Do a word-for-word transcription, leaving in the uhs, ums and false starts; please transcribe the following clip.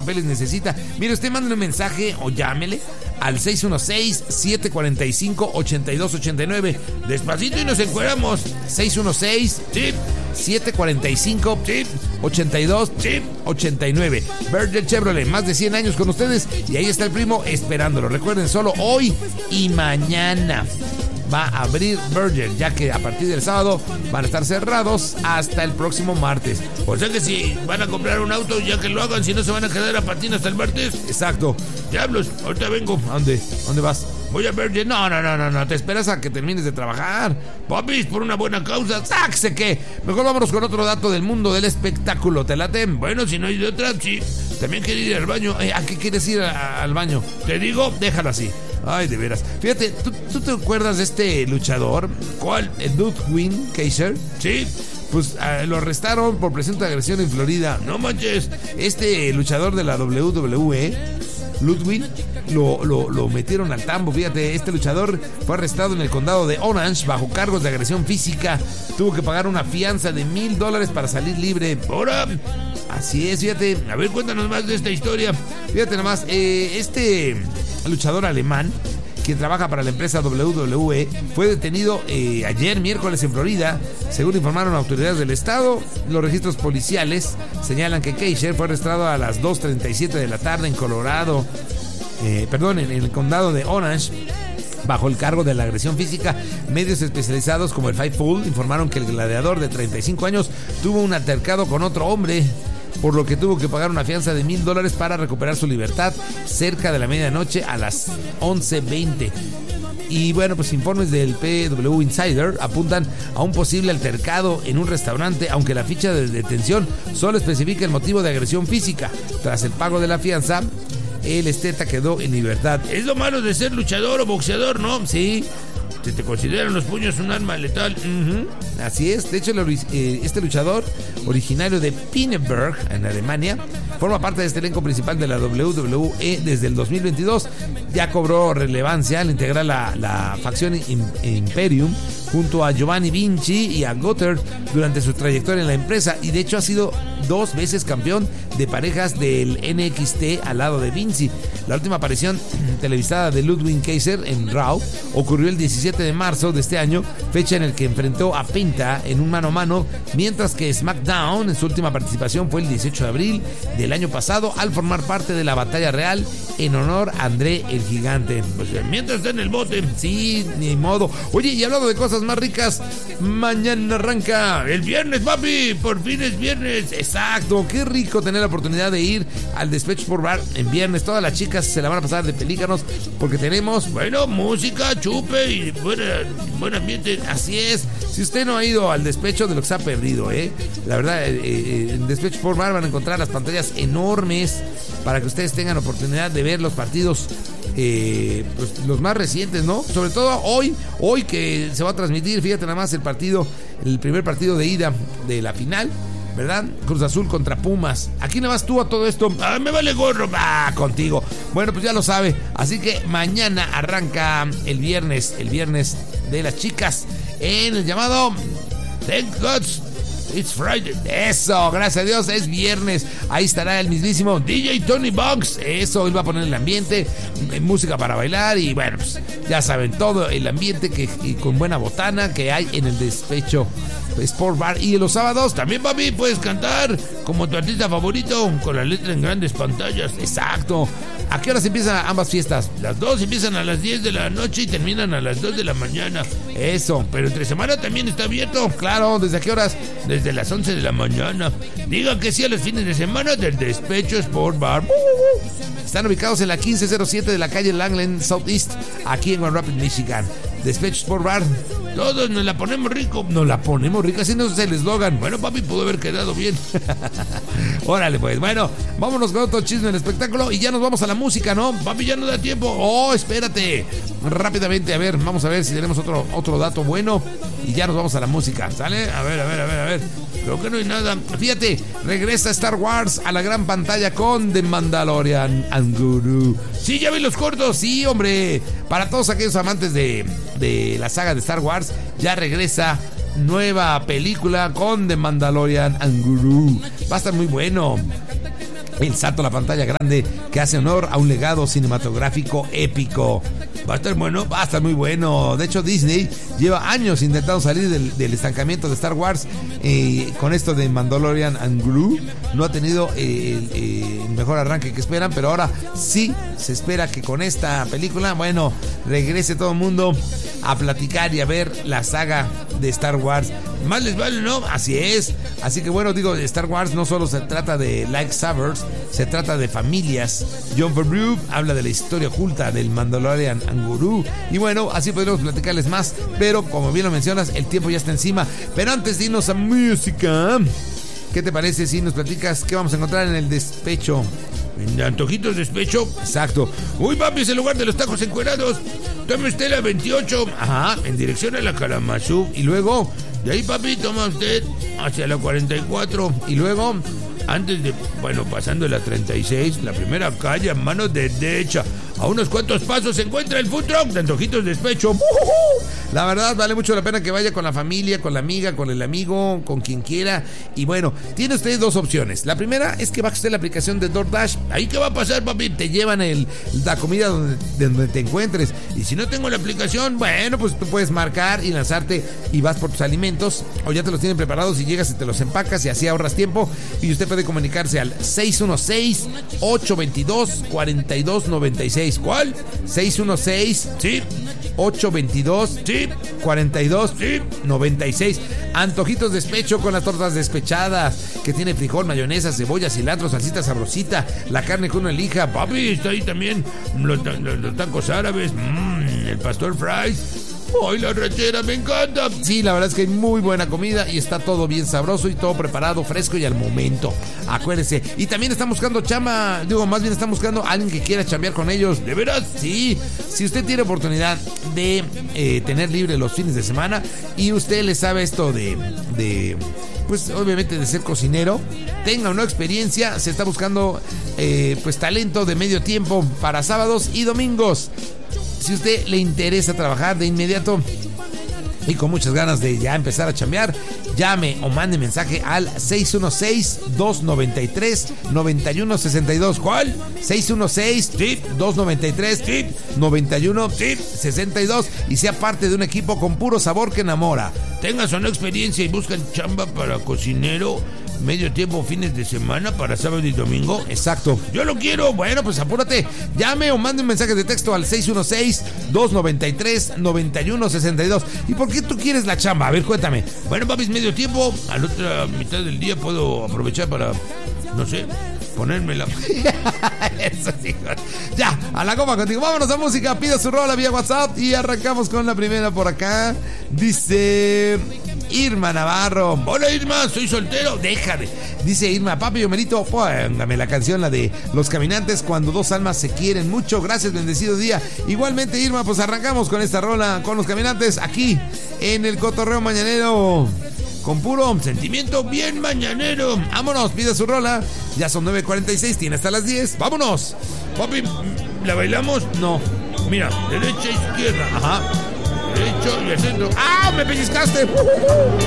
papeles necesita, mire, usted manda un mensaje o llámele al seis uno seis, siete cuatro cinco, ocho dos ocho nueve. Despacito y nos encueramos. seis uno seis, sí, siete cuatro cinco, sí, ocho dos, sí, ocho nueve. Berger Chevrolet, más de cien años con ustedes. Y ahí está el primo esperándolo. Recuerden, solo hoy y mañana va a abrir Berger, ya que a partir del sábado van a estar cerrados hasta el próximo martes. O sea que si van a comprar un auto, ya que lo hagan, si no se van a quedar a patín hasta el martes. Exacto. Diablos, ahorita vengo. ¿A dónde? ¿A dónde vas? Voy a Berger. No, no, no, no, no, te esperas a que termines de trabajar. Papis, por una buena causa. ¡Sáquese que! Mejor vámonos con otro dato del mundo del espectáculo. ¿Te late? Bueno, si no hay de otra, sí. También quiero ir al baño. Eh, ¿A qué quieres ir a, al baño? Te digo, déjalo así. Ay, de veras. Fíjate, ¿tú, ¿tú te acuerdas de este luchador? ¿Cuál? Ludwig Kaiser. Sí. Pues uh, lo arrestaron por presunta agresión en Florida. No manches. Este luchador de la doble u doble u E, Ludwig, lo, lo, lo metieron al tambo. Fíjate, este luchador fue arrestado en el condado de Orange bajo cargos de agresión física. Tuvo que pagar una fianza de mil dólares para salir libre. Ahora, así es, fíjate. A ver, cuéntanos más de esta historia. Fíjate nomás, eh, este luchador alemán, quien trabaja para la empresa doble u doble u E, fue detenido eh, ayer miércoles en Florida. Según informaron autoridades del estado, los registros policiales señalan que Kaiser fue arrestado a las dos treinta y siete de la tarde en Colorado, eh, perdón, en el condado de Orange, bajo el cargo de la agresión física. Medios especializados como el Fightful informaron que el gladiador de treinta y cinco años tuvo un altercado con otro hombre, por lo que tuvo que pagar una fianza de mil dólares para recuperar su libertad cerca de la medianoche a las once veinte. Y bueno, pues informes del P W Insider apuntan a un posible altercado en un restaurante, aunque la ficha de detención solo especifica el motivo de agresión física. Tras el pago de la fianza, el esteta quedó en libertad. Es lo malo de ser luchador o boxeador, ¿no? Sí. Se te consideran los puños un arma letal. Uh-huh. Así es. De hecho, el, eh, este luchador, originario de Pinneberg, en Alemania, forma parte de este elenco principal de la doble u doble u E desde el dos mil veintidós. Ya cobró relevancia al integrar la, la facción Imperium junto a Giovanni Vinci y a Gothard durante su trayectoria en la empresa, y de hecho ha sido dos veces campeón de parejas del N X T al lado de Vinci. La última aparición televisada de Ludwig Kaiser en Raw ocurrió el diecisiete de marzo de este año, fecha en el que enfrentó a Penta en un mano a mano, mientras que SmackDown en su última participación fue el dieciocho de abril del año pasado, al formar parte de la batalla real en honor a André el Gigante. Pues mientras está en el bote. Sí, ni modo. Oye, y hablando de cosas más ricas, mañana arranca el viernes, papi. Por fin es viernes. Exacto, qué rico tener la oportunidad de ir al Despecho Sport Bar en viernes. Todas las chicas se la van a pasar de pelícanos porque tenemos, bueno, música, chupe y buena, buen ambiente. Así es. Si usted no ha ido al Despecho, de lo que se ha perdido, ¿eh? La verdad, eh, eh, en Despecho Sport Bar van a encontrar las pantallas enormes para que ustedes tengan oportunidad de ver los partidos, eh, pues, los más recientes, ¿no? Sobre todo hoy, hoy que se va a transmitir, fíjate nada más, el partido, el primer partido de ida de la final, ¿verdad? Cruz Azul contra Pumas. ¿A quién le vas tú a todo esto? Ah, me vale gorro. Ah, contigo. Bueno, pues ya lo sabe. Así que mañana arranca el viernes, el viernes de las chicas en el llamado Thank God It's Friday. Eso, gracias a Dios, es viernes. Ahí estará el mismísimo D J Tony Box. Eso, él va a poner el ambiente, música para bailar y bueno, pues ya saben, todo el ambiente que y con buena botana que hay en el Despecho Sport Bar. Y los sábados también, papi, puedes cantar como tu artista favorito con la letra en grandes pantallas. Exacto. ¿A qué horas empiezan ambas fiestas? Las dos empiezan a las diez de la noche y terminan a las dos de la mañana. Eso. Pero entre semana también está abierto. Claro, ¿desde qué horas? Desde las once de la mañana. Digan que sí a los fines de semana del Despecho Sport Bar. Están ubicados en la quince cero siete de la calle Langland Southeast, aquí en Grand Rapids, Michigan. Despecho Sport Bar. Todos nos la ponemos rico. Nos la ponemos rico, así no es el eslogan. Bueno, papi, pudo haber quedado bien. Órale, pues. Bueno, vámonos con otro chisme del espectáculo y ya nos vamos a la música, ¿no? Papi, ya no da tiempo. Oh, espérate. Rápidamente, a ver, vamos a ver si tenemos otro, otro dato bueno y ya nos vamos a la música, ¿sale? A ver, a ver, a ver, a ver. Creo que no hay nada. Fíjate, regresa Star Wars a la gran pantalla con The Mandalorian and Guru. Sí, ya vi los cortos. Sí, hombre. Para todos aquellos amantes de, de la saga de Star Wars, ya regresa nueva película con The Mandalorian and Guru. Va a estar muy bueno. el salto a la pantalla grande que hace honor a un legado cinematográfico épico. Va a estar bueno, va a estar muy bueno. De hecho, Disney lleva años intentando salir del, del estancamiento de Star Wars. Eh, con esto de Mandalorian and Grogu no ha tenido eh, el, eh, el mejor arranque que esperan, pero ahora sí se espera que con esta película, bueno, regrese todo el mundo a platicar y a ver la saga de Star Wars. Más les vale, ¿no? Así es. Así que bueno, digo, Star Wars no solo se trata de lightsabers, se trata de familias. Jon Favreau habla de la historia oculta del Mandalorian and Grogu. Y bueno, así podríamos platicarles más, pero como bien lo mencionas, el tiempo ya está encima. Pero antes de irnos a música, ¿qué te parece si nos platicas qué vamos a encontrar en el despecho? ¿En Antojitos Despecho? Exacto. Uy, papi, es el lugar de los tacos encuerados. Tome usted la veintiocho. Ajá. En dirección a la Kalamazoo. Y luego, de ahí, papi, toma usted hacia la cuarenta y cuatro. y luego, Antes de, bueno, pasando la treinta y seis, la primera calle a mano derecha. A unos cuantos pasos se encuentra el food truck de Antojitos Despecho. la verdad vale mucho la pena que vaya con la familia, con la amiga, con el amigo, con quien quiera. Y bueno, tiene usted dos opciones. La primera es que baje usted la aplicación de DoorDash. ¿Ahí qué va a pasar, papi? Te llevan el, la comida donde, donde te encuentres. Y si no tengo la aplicación, bueno, pues tú puedes marcar y lanzarte y vas por tus alimentos, o ya te los tienen preparados y llegas y te los empacas y así ahorras tiempo. Y usted puede comunicarse al seis uno seis, ocho dos dos, cuatro dos nueve seis. ¿Cuál? seis uno seis, sí, ocho dos dos, sí, cuatro dos sí, nueve seis. Antojitos Despecho con las tortas despechadas, que tiene frijol, mayonesa, cebolla, cilantro, salsita sabrosita, la carne que uno elija. Papi, está ahí también los, los, los tacos árabes, mmm, el pastor fries. ¡Ay, la rachera, me encanta! Sí, la verdad es que hay muy buena comida y está todo bien sabroso y todo preparado, fresco y al momento. Acuérdense. Y también están buscando chamba, digo, más bien están buscando a alguien que quiera chambear con ellos. ¿De veras? Sí. Si usted tiene oportunidad de eh, tener libre los fines de semana y usted le sabe esto de... de pues obviamente de ser cocinero, tenga una experiencia, se está buscando eh, pues talento de medio tiempo para sábados y domingos. Si usted le interesa trabajar de inmediato y con muchas ganas de ya empezar a chambear, llame o mande mensaje al seis uno seis, dos nueve tres, nueve uno seis dos. ¿Cuál? seis uno seis, dos nueve tres, nueve uno seis dos y sea parte de un equipo con puro sabor que enamora. Tengas una experiencia y buscan chamba para cocinero, medio tiempo, fines de semana, para sábado y domingo. Exacto. Yo lo quiero. Bueno, pues apúrate. Llame o mande un mensaje de texto al seis uno seis, dos nueve tres, nueve uno seis dos. ¿Y por qué tú quieres la chamba? A ver, cuéntame. Bueno, papi, es medio tiempo. A la otra mitad del día puedo aprovechar para, no sé, ponérmela. Eso, hijo. Ya, a la goma contigo. Vámonos a música. Pida su rola vía WhatsApp y arrancamos con la primera por acá. Dice Irma Navarro. Hola, Irma, soy soltero. Déjame. Dice Irma, papi Homerito, póngame la canción, la de Los Caminantes, cuando dos almas se quieren mucho. Gracias, bendecido día. Igualmente, Irma, pues arrancamos con esta rola, con Los Caminantes, aquí en el Cotorreo Mañanero, con puro sentimiento bien mañanero. Vámonos, pide su rola. Ya son nueve cuarenta y seis, tiene hasta las diez. Vámonos. Papi, ¿la bailamos? No. Mira, derecha, izquierda. Ajá. Derecho y al centro. ¡Ah! ¡Me pellizcaste!